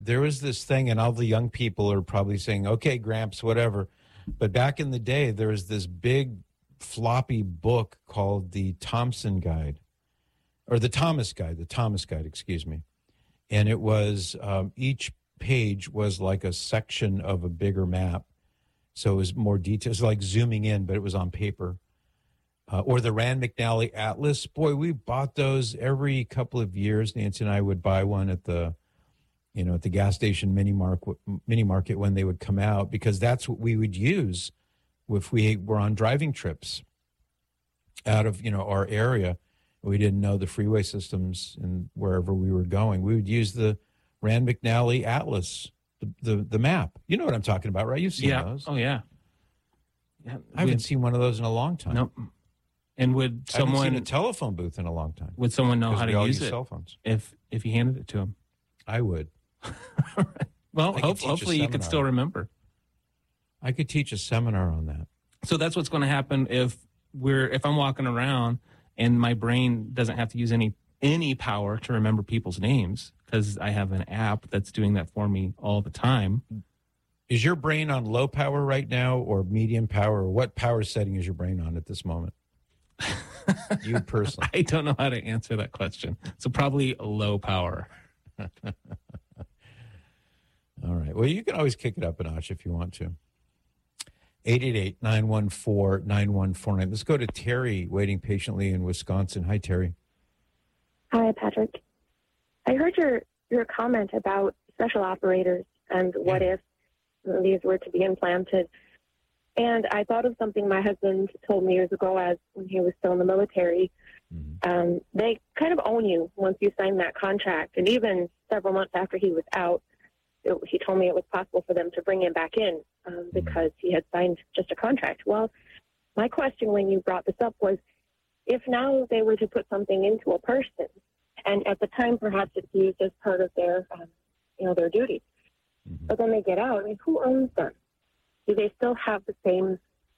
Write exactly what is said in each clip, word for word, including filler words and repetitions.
there was this thing, and all the young people are probably saying, okay, Gramps, whatever. But back in the day, there was this big floppy book called the Thompson Guide, or the Thomas Guide, the Thomas Guide, excuse me. And it was, um, each page was like a section of a bigger map. So it was more details, like zooming in, but it was on paper. Uh, or the Rand McNally Atlas. Boy, we bought those every couple of years. Nancy and I would buy one at the, you know, at the gas station mini market, mini market when they would come out, because that's what we would use if we were on driving trips out of, you know, our area. We didn't know the freeway systems and wherever we were going. We would use the Rand McNally Atlas, the the, the map. You know what I'm talking about, right? You've seen yeah. those. Oh, yeah. yeah. I haven't Would, seen one of those in a long time. Nope. And would someone... I haven't seen a telephone booth in a long time. Would someone know how to use, use it cell phones. if if you handed it to them? I would. Well, hope, hopefully you could still remember. I could teach a seminar on that. So that's what's going to happen if we're if I'm walking around and my brain doesn't have to use any any power to remember people's names, because I have an app that's doing that for me all the time. Is your brain on low power right now, or medium power, or what power setting is your brain on at this moment? You personally. I don't know how to answer that question. So probably low power. All right. Well, you can always kick it up a notch if you want to. eight eight eight, nine one four, nine one four nine. Let's go to Terry, waiting patiently in Wisconsin. Hi, Terry. Hi, Patrick. I heard your, your comment about special operators and what Yeah. if these were to be implanted. And I thought of something my husband told me years ago as when he was still in the military. Mm-hmm. Um, they kind of own you once you sign that contract. And even several months after he was out, it, he told me it was possible for them to bring him back in um, because he had signed just a contract. Well, my question when you brought this up was, if now they were to put something into a person, and at the time perhaps it's used as part of their, um, you know, their duties, Mm-hmm. but then they get out, I mean, who owns them? Do they still have the same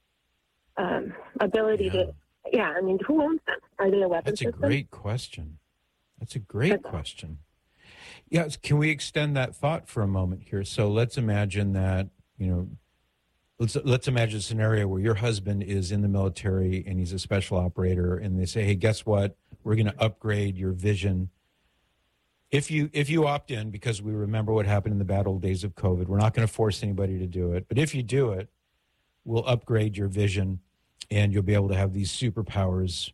um, ability Yeah. to? Yeah, I mean, who owns them? Are they a weapon That's a system? great question. That's a great question. Yeah, can we extend that thought for a moment here? So let's imagine that, you know, let's let's imagine a scenario where your husband is in the military and he's a special operator, and they say, hey, guess what? We're going to upgrade your vision. If you if you opt in, because we remember what happened in the bad old days of COVID, we're not going to force anybody to do it. But if you do it, we'll upgrade your vision and you'll be able to have these superpowers.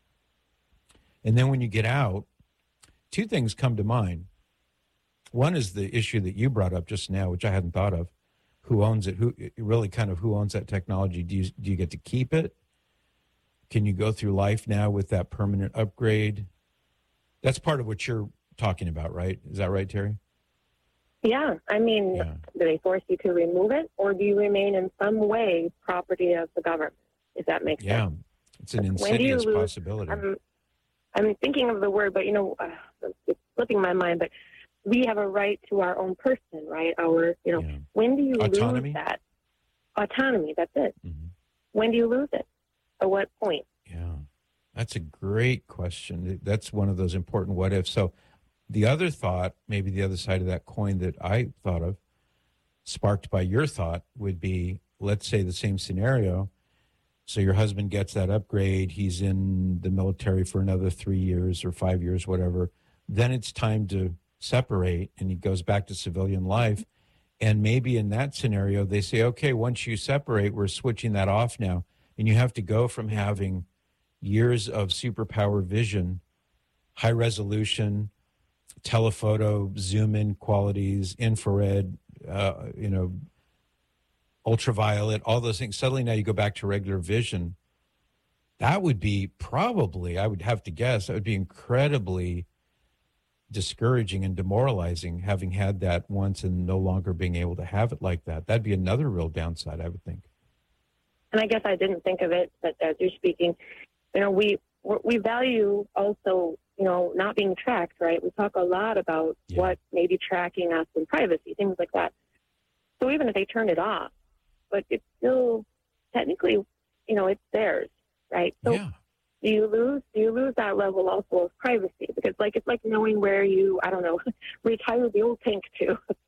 And then when you get out, two things come to mind. One is the issue that you brought up just now, which I hadn't thought of. Who owns it? Who really kind of who owns that technology? Do you do you get to keep it? Can you go through life now with that permanent upgrade? That's part of what you're talking about, right? Is that right, Terry? Yeah, I mean, Yeah. do they force you to remove it, or do you remain in some way property of the government? If that makes Yeah, sense. it's an When do you insidious lose- possibility. I'm, I'm thinking of the word, but you know, uh, it's slipping my mind. But we have a right to our own person, right? Our, you know, Yeah. when do you Autonomy? lose that autonomy? That's it. Mm-hmm. When do you lose it? At what point? Yeah, that's a great question. That's one of those important what ifs. So the other thought, maybe the other side of that coin that I thought of, sparked by your thought, would be, let's say the same scenario. So your husband gets that upgrade. He's in the military for another three years or five years, whatever. Then it's time to separate and he goes back to civilian life. And maybe in that scenario, they say, okay, once you separate, we're switching that off now. And you have to go from having years of superpower vision, high resolution, telephoto, zoom in qualities, infrared, uh, you know, ultraviolet, all those things. Suddenly now you go back to regular vision. That would be probably, I would have to guess, that would be incredibly discouraging and demoralizing, having had that once and no longer being able to have it like that. That'd be another real downside, I would think. And I guess I didn't think of it, but as you're speaking, you know, we we value also, you know, not being tracked, right? We talk a lot about Yeah. what may be tracking us in privacy, things like that. So even if they turn it off, but it's still technically, you know, it's theirs, right? So Yeah. do you lose do you lose that level also of privacy? Because like it's like knowing where you, I don't know, retired the old tank to.